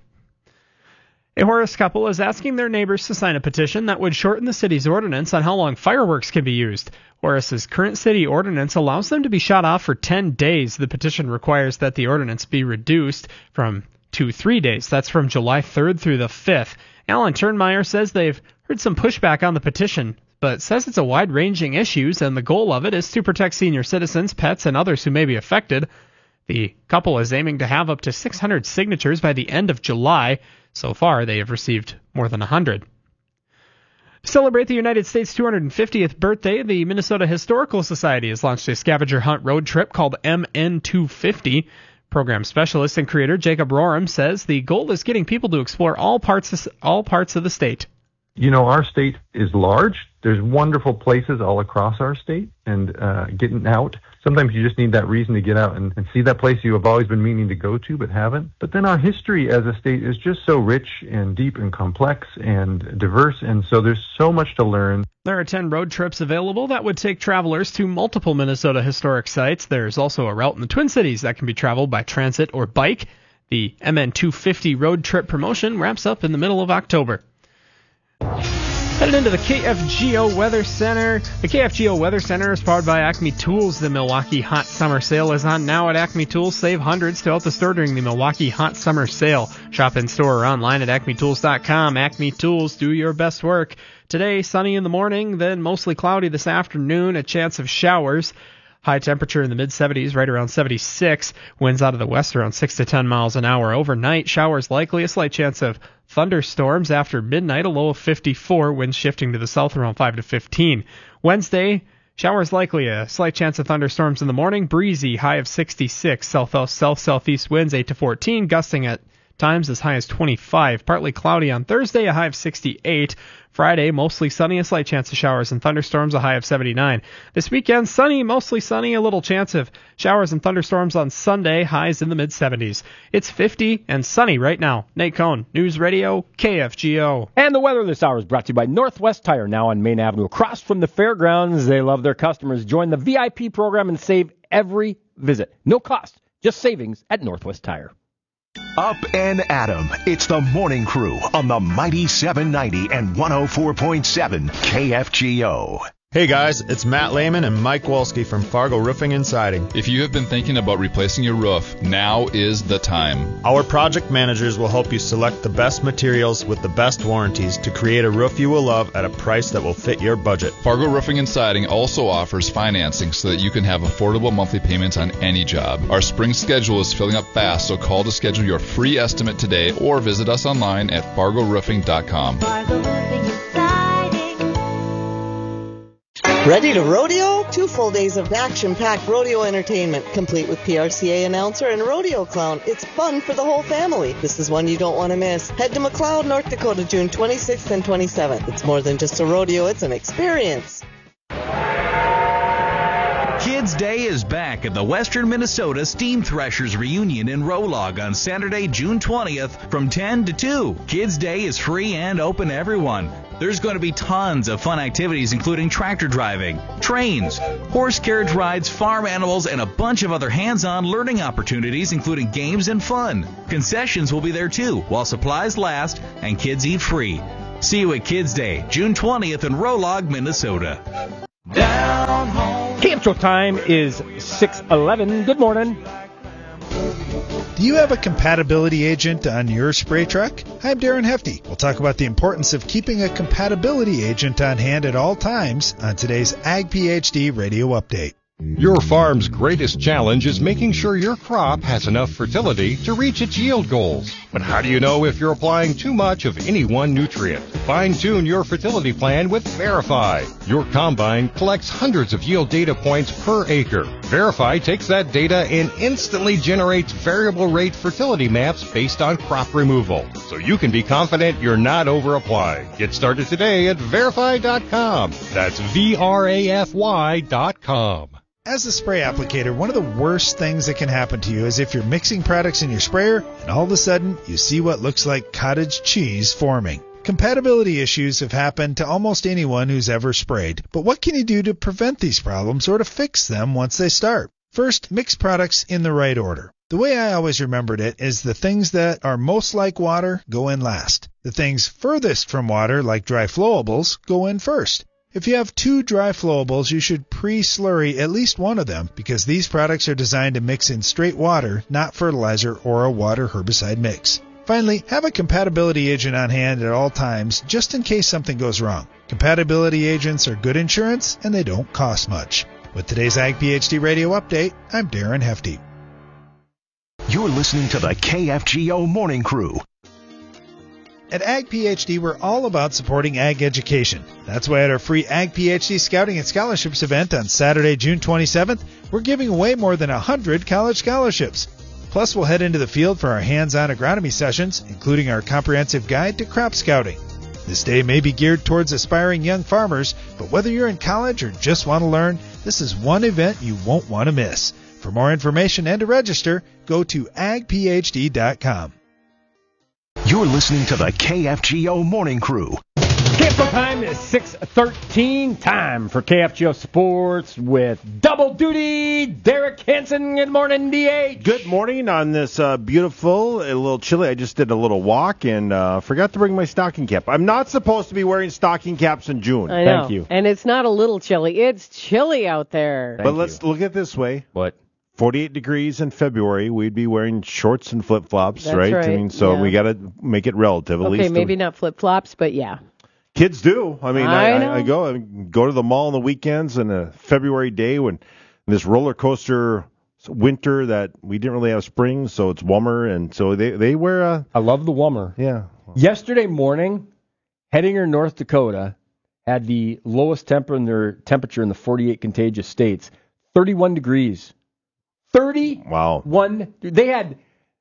A Horace couple is asking their neighbors to sign a petition that would shorten the city's ordinance on how long fireworks can be used. Horace's current city ordinance allows them to be shot off for 10 days. The petition requires that the ordinance be reduced from 3 days. That's from July 3rd through the 5th. Alan Turnmeyer says they've heard some pushback on the petition, but says it's a wide-ranging issue, and the goal of it is to protect senior citizens, pets, and others who may be affected. The couple is aiming to have up to 600 signatures by the end of July. So far, they have received more than 100. To celebrate the United States' 250th birthday, the Minnesota Historical Society has launched a scavenger hunt road trip called MN250. Program specialist and creator Jacob Roram says the goal is getting people to explore all parts of the state. You know, our state is large. There's wonderful places all across our state, and getting out. Sometimes you just need that reason to get out and see that place you have always been meaning to go to but haven't. But then our history as a state is just so rich and deep and complex and diverse, and so there's so much to learn. There are 10 road trips available that would take travelers to multiple Minnesota historic sites. There's also a route in the Twin Cities that can be traveled by transit or bike. The MN250 road trip promotion wraps up in the middle of October. Headed into the KFGO Weather Center. The KFGO Weather Center is powered by Acme Tools. The Milwaukee Hot Summer Sale is on now at Acme Tools. Save hundreds throughout the store during the Milwaukee Hot Summer Sale. Shop in store or online at acmetools.com. Acme Tools, do your best work. Today, sunny in the morning, then mostly cloudy this afternoon. A chance of showers. High temperature in the mid-70s, right around 76. Winds out of the west around 6 to 10 miles an hour. Overnight, showers likely. A slight chance of thunderstorms after midnight, a low of 54. Winds shifting to the south around 5 to 15. Wednesday, showers likely. A slight chance of thunderstorms in the morning. Breezy, high of 66. South-southeast winds 8 to 14. Gusting at times as high as 25. Partly cloudy on Thursday, a high of 68. Friday, mostly sunny, a slight chance of showers and thunderstorms, a high of 79. This weekend, sunny, mostly sunny, a little chance of showers and thunderstorms on Sunday, highs in the mid-70s. It's 50 and sunny right now. Nate Cohn, News Radio, KFGO. And the weather this hour is brought to you by Northwest Tire, now on Main Avenue, across from the fairgrounds. They love their customers. Join the VIP program and save every visit. No cost, just savings at Northwest Tire. Up and Adam. It's the Morning Crew on the Mighty 790 and 104.7 KFGO. Hey guys, it's Matt Lehman and Mike Wolski from Fargo Roofing and Siding. If you have been thinking about replacing your roof, now is the time. Our project managers will help you select the best materials with the best warranties to create a roof you will love at a price that will fit your budget. Fargo Roofing and Siding also offers financing so that you can have affordable monthly payments on any job. Our spring schedule is filling up fast, so call to schedule your free estimate today or visit us online at fargoroofing.com. Fargo Roofing and Siding. Ready to rodeo? 2 full days of action-packed rodeo entertainment, complete with PRCA announcer and rodeo clown. It's fun for the whole family. This is one you don't want to miss. Head to McLeod, North Dakota, June 26th and 27th. It's more than just a rodeo, it's an experience. Kids Day is back at the Western Minnesota Steam Threshers Reunion in Rolog on Saturday, June 20th from 10 to 2. Kids Day is free and open to everyone. There's going to be tons of fun activities including tractor driving, trains, horse carriage rides, farm animals, and a bunch of other hands-on learning opportunities including games and fun. Concessions will be there too while supplies last and kids eat free. See you at Kids Day, June 20th in Rolog, Minnesota. Down home. Camp show time is 6:11. Good morning. Do you have a compatibility agent on your spray truck? I'm Darren Hefty. We'll talk about the importance of keeping a compatibility agent on hand at all times on today's Ag PhD Radio Update. Your farm's greatest challenge is making sure your crop has enough fertility to reach its yield goals. But how do you know if you're applying too much of any one nutrient? Fine-tune your fertility plan with Verify. Your combine collects hundreds of yield data points per acre. Verify takes that data and instantly generates variable rate fertility maps based on crop removal. So you can be confident you're not over-applying. Get started today at Verify.com. That's VRAFY.com. As a spray applicator, one of the worst things that can happen to you is if you're mixing products in your sprayer and all of a sudden you see what looks like cottage cheese forming. Compatibility issues have happened to almost anyone who's ever sprayed, but what can you do to prevent these problems or to fix them once they start? First, mix products in the right order. The way I always remembered it is the things that are most like water go in last. The things furthest from water, like dry flowables, go in first. If you have 2 dry flowables, you should pre-slurry at least one of them because these products are designed to mix in straight water, not fertilizer or a water herbicide mix. Finally, have a compatibility agent on hand at all times just in case something goes wrong. Compatibility agents are good insurance and they don't cost much. With today's Ag PhD Radio Update, I'm Darren Hefty. You're listening to the KFGO Morning Crew. At Ag PhD, we're all about supporting ag education. That's why at our free Ag PhD Scouting and Scholarships event on Saturday, June 27th, we're giving away more than 100 college scholarships. Plus, we'll head into the field for our hands-on agronomy sessions, including our comprehensive guide to crop scouting. This day may be geared towards aspiring young farmers, but whether you're in college or just want to learn, this is one event you won't want to miss. For more information and to register, go to agphd.com. You're listening to the KFGO Morning Crew. Camp show time is 6:13. Time for KFGO Sports with double duty Derek Hansen. Good morning, DH. Good morning on this beautiful, a little chilly. I just did a little walk and forgot to bring my stocking cap. I'm not supposed to be wearing stocking caps in June. I know. Thank you. And it's not a little chilly. It's chilly out there. But let's look at it this way. What? 48 degrees in February, we'd be wearing shorts and flip-flops, That's right? right. I mean, so we got to make it relative. At Okay, least maybe not flip-flops, but yeah. Kids do. I mean, I I go to the mall on the weekends and a February day when this roller coaster winter that we didn't really have spring, so it's warmer, and so they wear I love the warmer. Yeah. Yesterday morning, Hettinger, North Dakota, had the lowest temperature in the 48 contiguous states, 31 degrees. 31. Wow. They had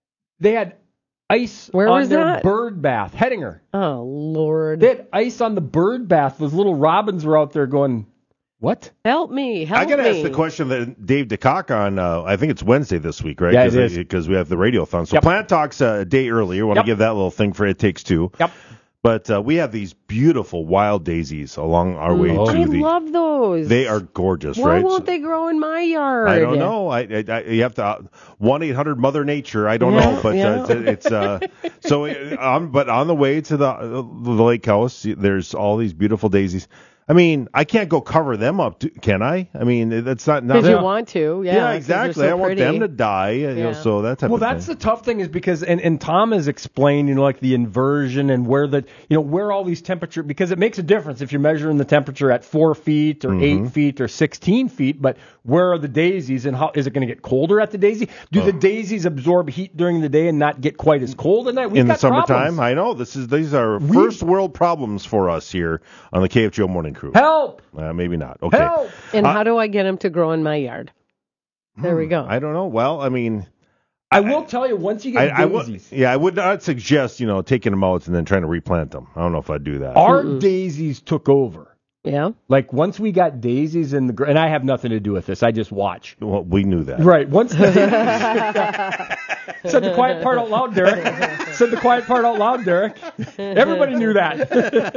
ice Where on was their that? bird bath. Hettinger. Oh, Lord. They had ice on the bird bath. Those little robins were out there going, what? Help me. I got to ask the question that Dave DeCock on, I think it's Wednesday this week, right? Yeah, it is. Because we have the radiothon. So Yep. Plant Talk's a day earlier. Want to give that little thing for It Takes Two. Yep. But we have these beautiful wild daisies along our way to I the... love those. They are gorgeous, Why right? won't they grow in my yard? I don't know. You have to 1-800 Mother Nature. I don't know, but it's but on the way to the lake house, there's all these beautiful daisies. I mean, I can't go cover them up, can I? I mean, that's not Because you want to, Yeah, exactly. So I want pretty. them to die, you know, so that type of thing. Well, that's the tough thing is because, and Tom has explained, like the inversion and where all these temperature, because it makes a difference if you're measuring the temperature at 4 feet or 8 feet or 16 feet, but where are the daisies and how is it going to get colder at the daisy? Do the daisies absorb heat during the day and not get quite as cold at night? In the summertime, I know these are first world problems for us here on the KFGO Morning Crew. Help! Maybe not. Okay. Help! And how do I get them to grow in my yard? There we go. I don't know. Well, I mean, I will tell you, once you get daisies. I would not suggest, taking them out and then trying to replant them. I don't know if I'd do that. Our daisies took over. Yeah. Like, once we got daisies in the and I have nothing to do with this. I just watch. Well, we knew that. Right. Once the said the quiet part out loud, Derek. Said the quiet part out loud, Derek. Everybody knew that.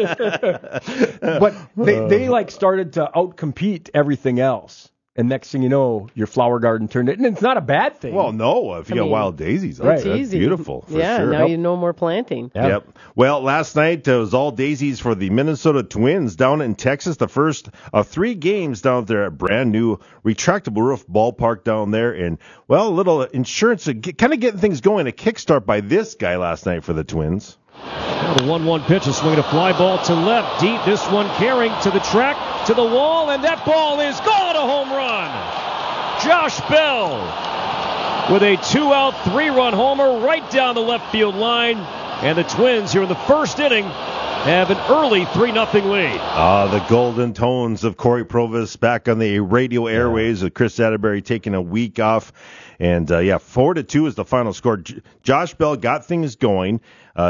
But they like started to outcompete everything else. And next thing you know, your flower garden turned it. And it's not a bad thing. Well, no, if you got wild daisies. Right. That's easy. beautiful. For yeah, sure. now you know more planting. Yep. Well, last night it was all daisies for the Minnesota Twins down in Texas. The first of 3 games down there at brand new retractable roof ballpark down there. And, well, a little insurance, kind of getting things going. A kickstart by this guy last night for the Twins. The 1-1 pitch, a swing, a fly ball to left, deep. This one carrying to the track, to the wall, and that ball is gone, a home run. Josh Bell with a 2-out, 3-run homer right down the left field line. And the Twins here in the first inning have an early 3-0 lead. The golden tones of Corey Provis back on the radio airways with Chris Atterbury taking a week off. And, 4-2 is the final score. Josh Bell got things going.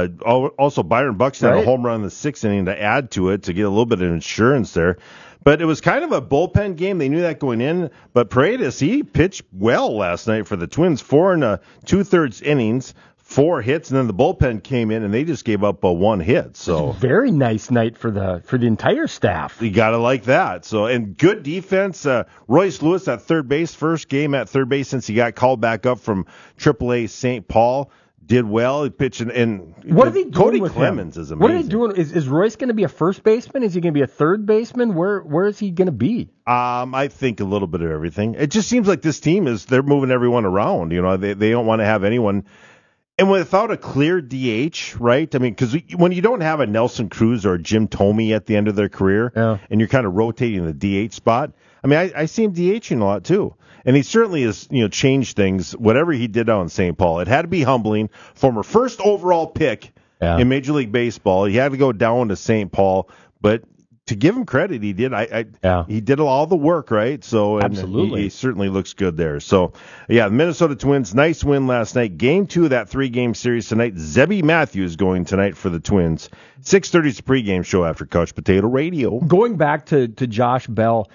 Also, Byron Buxton had a home run in the 6th inning to add to it to get a little bit of insurance there. But it was kind of a bullpen game. They knew that going in. But Paredes, he pitched well last night for the Twins. 4 2/3 innings, 4 hits, and then the bullpen came in and they just gave up 1 hit. So very nice night for the entire staff. You gotta like that. So and good defense. Royce Lewis at third base, first game at third base since he got called back up from AAA St. Paul. Did well. He pitched and what are they doing Cody with Clemens him? is amazing. What are they doing? Is Royce going to be a first baseman? Is he going to be a third baseman? Where is he going to be? I think a little bit of everything. It just seems like this team they're moving everyone around. They don't want to have anyone. And without a clear DH, right? I mean, because when you don't have a Nelson Cruz or a Jim Thome at the end of their career, and you're kind of rotating the DH spot, I mean, I see him DHing a lot too. And he certainly has, changed things, whatever he did out in St. Paul. It had to be humbling. Former first overall pick in Major League Baseball. He had to go down to St. Paul. But to give him credit, he did. He did all the work, right? So absolutely. He certainly looks good there. So, the Minnesota Twins, nice win last night. Game 2 of that 3-game series tonight. Zebby Matthews going tonight for the Twins. 6:30 is the pregame show after Couch Potato Radio. Going back to Josh Bell,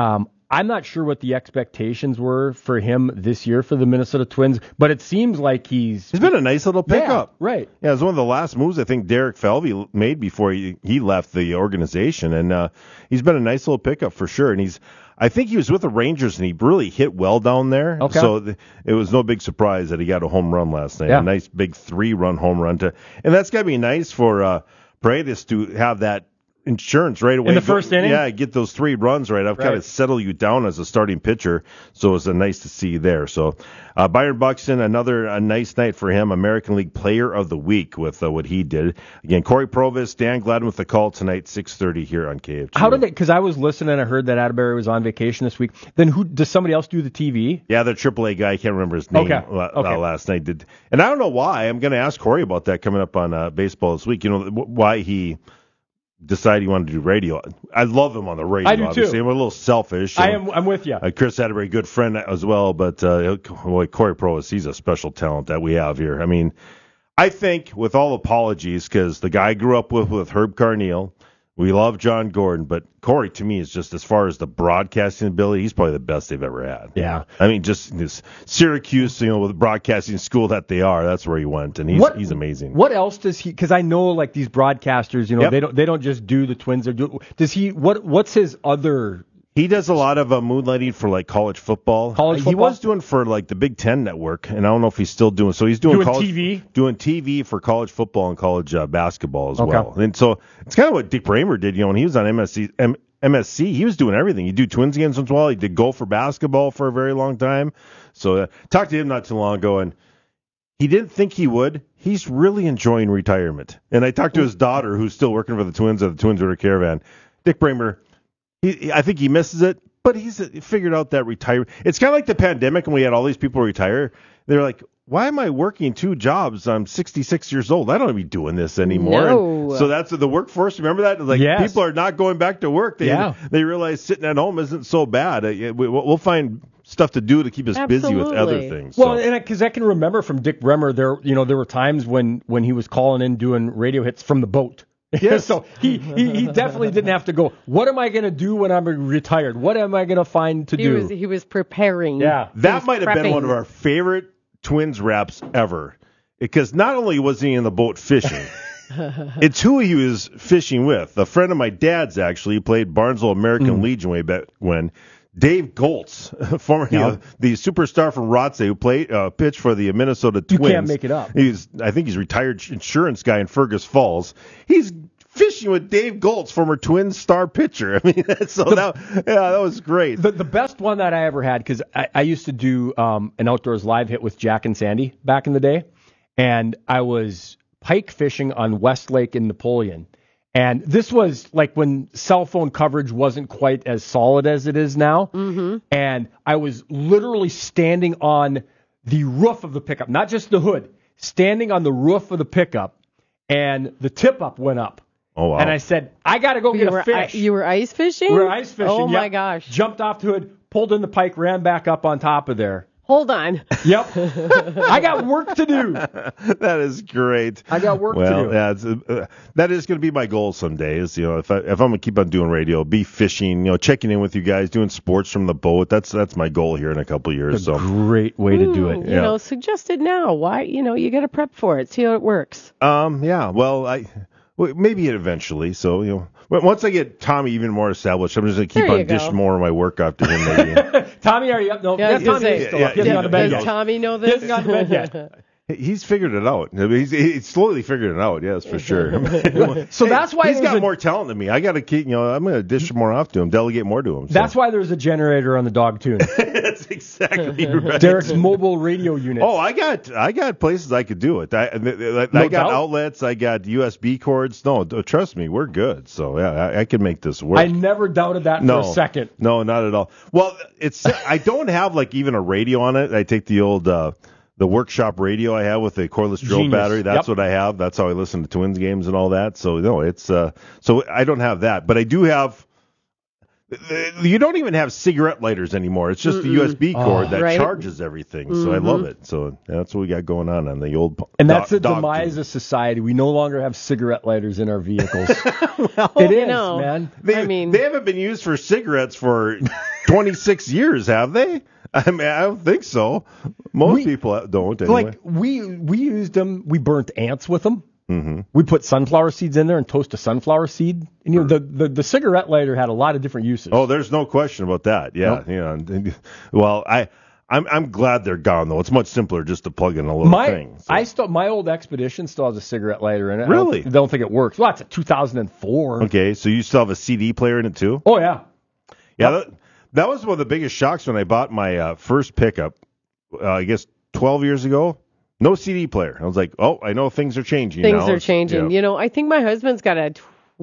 I'm not sure what the expectations were for him this year for the Minnesota Twins, but it seems like he's been a nice little pickup. Yeah, right. Yeah, it was one of the last moves I think Derek Falvey made before he left the organization, and he's been a nice little pickup for sure. And I think he was with the Rangers, and he really hit well down there. Okay. So it was no big surprise that he got a home run last night. Yeah. A nice big 3-run home run and that's got to be nice for Paredes to have that insurance right away. In the first inning? Yeah, get those 3 runs right. I've kind of settled you down as a starting pitcher, so it's nice to see you there. So Byron Buxton, a nice night for him, American League Player of the Week with what he did. Again, Corey Provis, Dan Gladden with the call tonight, 6:30 here on KFG. How did they, because I was listening and I heard that Atterbury was on vacation this week. Then does somebody else do the TV? Yeah, the AAA guy, I can't remember his name last night. And I don't know why. I'm going to ask Corey about that coming up on baseball this week. Why he decided he wanted to do radio. I love him on the radio. I do obviously. too. I'm a little selfish. I'm with you. Chris Atterbury, good friend as well, but Corey Provis, he's a special talent that we have here. I mean, I think with all apologies, because the guy I grew up with Herb Carneal, we love John Gordon, but Corey, to me, is just as far as the broadcasting ability, he's probably the best they've ever had. Yeah. I mean, just this Syracuse, with the broadcasting school that they are, that's where he went, and he's amazing. What else does he? Because I know like these broadcasters, they don't just do the Twins. Does he? What's his other? He does a lot of moonlighting for like college football. He was doing for like the Big Ten Network, and I don't know if he's still doing. So he's doing TV for college football and college basketball as well. And so it's kind of what Dick Bramer did. When he was on MSC, he was doing everything. He'd do Twins games once in a while. He did Go for basketball for a very long time. So talked to him not too long ago, and he didn't think he would. He's really enjoying retirement. And I talked to his daughter, who's still working for the Twins at the Twins River Caravan. Dick Bramer. I think he misses it, But he's figured out that retirement. It's kind of like the pandemic when we had all these people retire. They're like, why am I working 2 jobs? I'm 66 years old. I don't want to be doing this anymore. No. And so that's the workforce. Remember that? Like people are not going back to work. They realize sitting at home isn't so bad. We'll find stuff to do to keep us busy with other things. Well, and because I can remember from Dick Bremer, there were times when he was calling in doing radio hits from the boat. Yes. So he definitely didn't have to go, what am I going to do when I'm retired? What am I going to find to do? He was preparing. Yeah. That might have been one of our favorite Twins raps ever. Because not only was he in the boat fishing, it's who he was fishing with. A friend of my dad's actually played Barnesville American Legion way back when. Dave Goltz, former the superstar from Rothsay, who pitched for the Minnesota Twins. You can't make it up. I think he's retired insurance guy in Fergus Falls. He's fishing with Dave Goltz, former Twins star pitcher. I mean, that was great. The best one that I ever had, because I used to do an outdoors live hit with Jack and Sandy back in the day, and I was pike fishing on West Lake in Napoleon. And this was like when cell phone coverage wasn't quite as solid as it is now. Mm-hmm. And I was literally standing on the roof of the pickup, not just the hood, standing on the roof of the pickup, and the tip-up went up. Oh, wow. And I said, I got to go get a fish. You were ice fishing? We were ice fishing. Oh, my gosh. Jumped off the hood, pulled in the pike, ran back up on top of there. Hold on. Yep. I got work to do. That is great. I got work to do. Yeah, that is going to be my goal someday. Is if I'm going to keep on doing radio, be fishing, checking in with you guys, doing sports from the boat. That's my goal here in a couple of years. It's a great way to do it. Suggest it now. Why? You got to prep for it. See how it works. Yeah. Well, maybe eventually. So once I get Tommy even more established, I'm just going to keep on dishing more of my work off to him. Maybe. Tommy, are you up? No, yeah, Tommy is still up. He hasn't gone to bed yet. Does Tommy know this? He hasn't gone to bed yet. He's figured it out. He's slowly figured it out. Yes, for sure. So that's why he's got more talent than me. I got to keep. I'm going to dish more off to him, delegate more to him. So. That's why there's a generator on the dog tune. That's exactly right. Derek's mobile radio unit. Oh, I got places I could do it. I got outlets. I got USB cords. No, trust me, we're good. So yeah, I can make this work. I never doubted that for a second. No, not at all. Well, I don't have even a radio on it. I take the old. The workshop radio I have with the cordless drill battery, that's what I have. That's how I listen to Twins games and all that. So, it's so I don't have that. But I do have you don't even have cigarette lighters anymore. It's just the USB cord that charges everything. So I love it. So that's what we got going on the old And that's the demise of society. We no longer have cigarette lighters in our vehicles. Well, it is, man. They haven't been used for cigarettes for 26 years, have they? I mean, I don't think so. Most people don't. Anyway. Like we used them. We burnt ants with them. Mm-hmm. We put sunflower seeds in there and toast a sunflower seed. And the cigarette lighter had a lot of different uses. Oh, there's no question about that. Yeah, nope. Well, I'm glad they're gone though. It's much simpler just to plug in a little thing. So. My old Expedition still has a cigarette lighter in it. Really? I don't think it works. Well, it's a 2004. Okay, so you still have a CD player in it too? Oh yeah. Yeah. That was one of the biggest shocks when I bought my first pickup, I guess 12 years ago. No CD player. I was like, I know things are changing now. Things are changing. Yeah. I think my husband's got a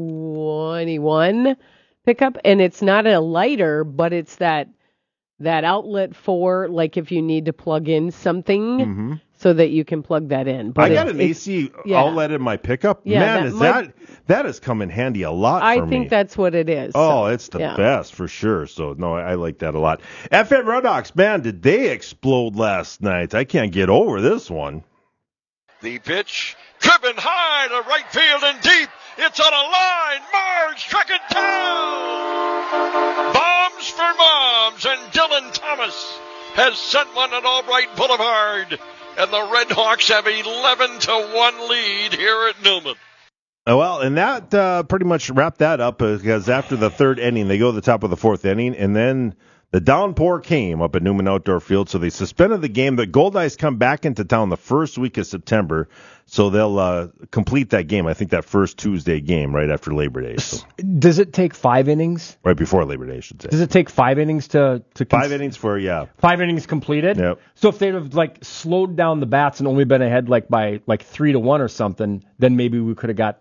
21 pickup, and it's not a lighter, but it's that outlet for, like, if you need to plug in something so that you can plug that in. But I got an AC outlet in my pickup. Yeah, man, that has come in handy a lot for me. I think that's what it is. Oh, it's the best for sure. So, no, I like that a lot. FM Redhawks, man, did they explode last night? I can't get over this one. The pitch, driven high to right field and deep. It's on a line. Marge struck it down. Bombs for moms, and Dylan Thomas has sent one at Albright Boulevard. And the Redhawks have 11-1 lead here at Newman. Well, and that pretty much wrapped that up because after the third inning, they go to the top of the fourth inning, and then the downpour came up at Newman Outdoor Field, so they suspended the game. The Gold Eyes come back into town the first week of September, so they'll complete that game. I think that first Tuesday game right after Labor Day. So. Does it take 5 innings? Right before Labor Day, I should say. Does it take 5 innings to 5 innings for 5 innings completed? Yep. So if they'd have slowed down the bats and only been ahead by 3-1 or something, then maybe we could have got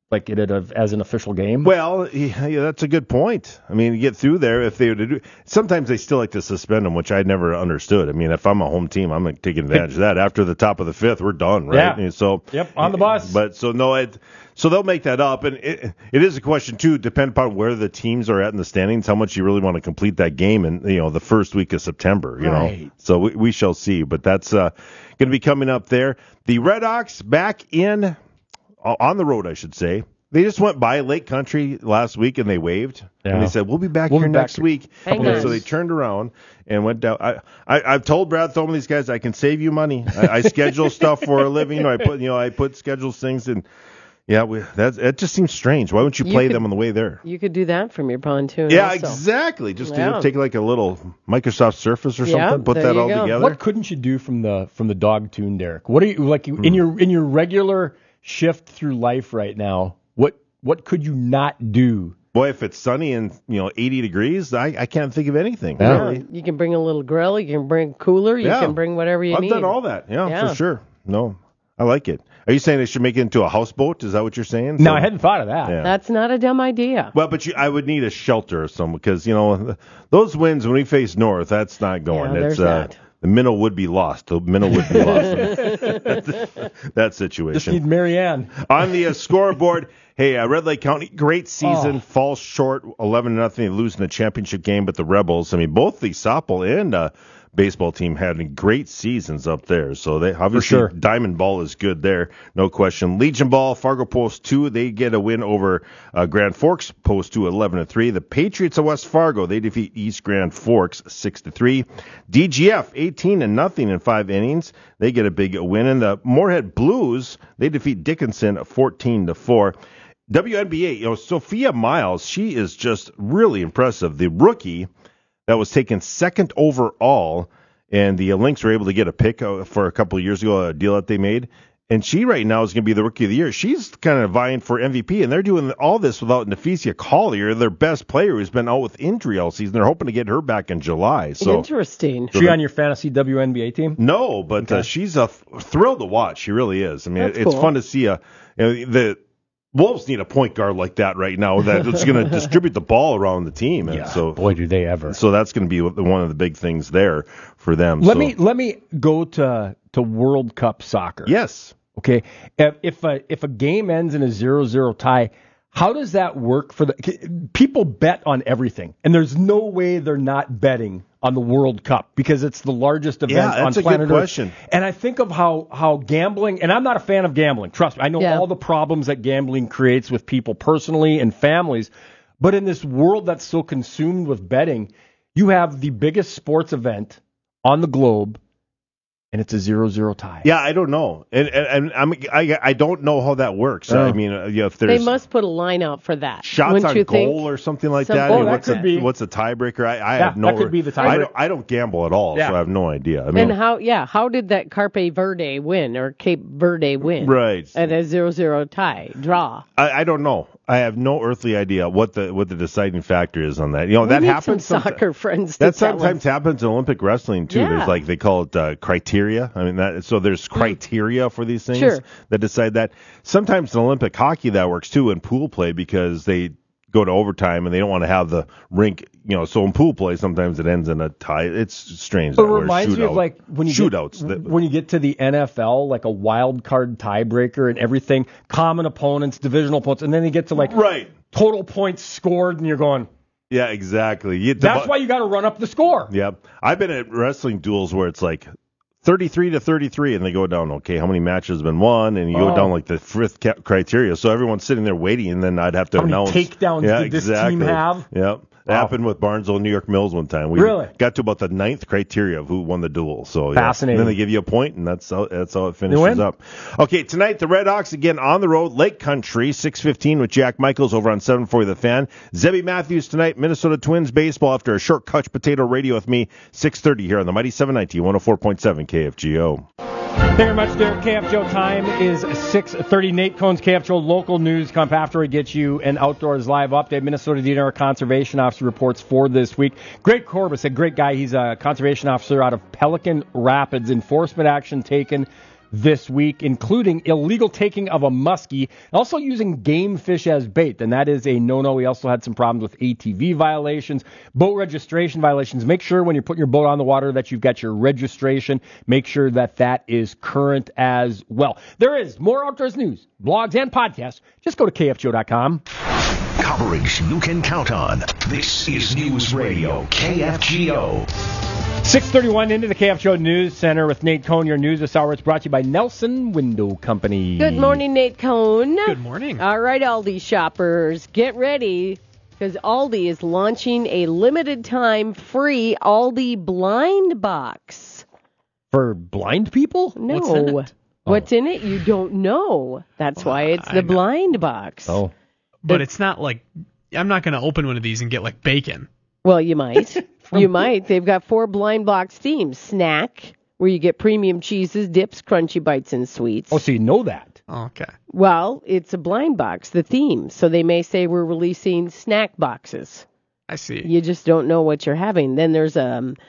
like as an official game? Well, yeah, that's a good point. I mean, you get through there if they would do. Sometimes they still like to suspend them, which I never understood. I mean, if I'm a home team, I'm taking advantage of that. After the top of the fifth, we're done, right? Yeah. And so on the bus. But so they'll make that up, and it is a question too, depending upon where the teams are at in the standings, how much you really want to complete that game in the first week of September. You know, so we shall see. But that's going to be coming up there. The Red Hawks back in. On the road, I should say. They just went by Lake Country last week and they waved. Yeah. And they said, we'll be back here next week. So they turned around and went down. I've told Brad Thoman, these guys, I can save you money. I schedule stuff for a living. I put scheduled things in. Yeah, that just seems strange. Why wouldn't you play them on the way there? You could do that from your pontoon. Yeah, also. Exactly. Just take like a little Microsoft Surface or something. Put that all together. What couldn't you do from the dog tune, Derek? What are you like in your regular shift through life right now? What could you not do? Boy, if it's sunny and 80 degrees, I can't think of anything. Yeah. Really. You can bring a little grill. You can bring a cooler. You can bring whatever you need. I've done all that. Yeah, for sure. No, I like it. Are you saying they should make it into a houseboat? Is that what you're saying? No, I hadn't thought of that. Yeah. That's not a dumb idea. Well, but I would need a shelter or something because those winds when we face north, that's not going. Yeah, there's that. The minnow would be lost. The minnow would be lost. That situation. Just need Marianne. On the scoreboard, hey, Red Lake County, great season. Falls short, 11-0. They lose in the championship game, but the Rebels, both the softball and baseball team had great seasons up there. So they obviously Diamond Ball is good there, no question. Legion Ball, Fargo Post 2, they get a win over Grand Forks Post 2, 11-3. The Patriots of West Fargo, they defeat East Grand Forks 6-3. DGF 18-0 in 5 innings. They get a big win. And the Moorhead Blues, they defeat Dickinson 14-4. WNBA, Sophia Miles, she is just really impressive. The rookie that was taken second overall, and the Lynx were able to get a pick for a couple of years ago, a deal that they made. And she right now is going to be the Rookie of the Year. She's kind of vying for MVP, and they're doing all this without Neficia Collier, their best player who's been out with injury all season. They're hoping to get her back in July. So interesting. Is she on your fantasy WNBA team? No, but she's a thrill to watch. She really is. It's fun to see the Wolves need a point guard like that right now that's going to distribute the ball around the team. And so, boy, do they ever. So that's going to be one of the big things there for them. Let me go to World Cup soccer. Yes. Okay. If a game ends in a 0-0 tie, how does that work for people bet on everything, and there's no way they're not betting on the World Cup because it's the largest event on planet Earth. That's a good question. And I think of how gambling, and I'm not a fan of gambling. Trust me, I know all the problems that gambling creates with people personally and families. But in this world that's so consumed with betting, you have the biggest sports event on the globe, and it's a 0-0 tie. Yeah, I don't know, and I don't know how that works. I mean, if there's they must put a line out for that. Shots on goal or something like that. That could be. What's a tiebreaker? I have no. That could be the tiebreaker. I don't gamble at all, so I have no idea. I mean, and how did that Cape Verde win right at a 0-0 tie draw? I don't know. I have no earthly idea what the deciding factor is on that. That happens. Some soccer friends. That sometimes happens in Olympic wrestling too. Yeah. There's they call it criteria. I mean, so there's criteria for these things that decide that. Sometimes in Olympic hockey that works too in pool play because they go to overtime and they don't want to have the rink. So in pool play sometimes it ends in a tie. It's strange. But it reminds me of when you shootouts. When you get to the NFL, like a wild card tiebreaker and everything, common opponents, divisional opponents, and then you get to total points scored, and you're going. Yeah, exactly. That's why you got to run up the score. Yeah, I've been at wrestling duels where it's 33-33, and they go down. Okay, how many matches have been won? And you go down the fifth criteria. So everyone's sitting there waiting, and then I'd have to announce. How many takedowns did this team have? Yep. It happened with Barnesville New York Mills one time. We got to about the 9th criteria of who won the duel. So fascinating. And then they give you a point, and that's how it finishes up. Okay, tonight the Red Hawks again on the road, Lake Country, 6:15 with Jack Michaels over on 740 The Fan. Zebby Matthews tonight, Minnesota Twins baseball after a short couch potato radio with me, 6:30 here on the Mighty 790 104.7 KFGO. Thank you very much, Derek. KFGO time is 6:30. Nate Cohn's KFGO local news come after we get you an outdoors live update. Minnesota DNR Conservation Officer reports for this week. Greg Corbus, a great guy. He's a conservation officer out of Pelican Rapids. Enforcement action taken this week, including illegal taking of a muskie, also using game fish as bait, and that is a no-no. We also had some problems with ATV violations, boat registration violations. Make sure when you're putting your boat on the water that you've got your registration. Make sure that that is current as well. There is more outdoors news, blogs, and podcasts. Just go to KFGO.com. Coverage you can count on. This is News Radio KFGO. 6:31 into the KFGO News Center with Nate Cohn. Your news this hour is brought to you by Nelson Window Company. Good morning, Nate Cohn. Good morning. All right, Aldi shoppers, get ready because Aldi is launching a limited time free Aldi blind box. For blind people? No. What's in it? What's in it? You don't know. That's why it's the blind box. Oh. But it's not like, I'm not going to open one of these and get like bacon. Well, you might. You might. They've got 4 blind box themes. Snack, where you get premium cheeses, dips, crunchy bites, and sweets. Oh, so you know that. Okay. Well, it's a blind box, the theme. So they may say we're releasing snack boxes. I see. You just don't know what you're having. Then there's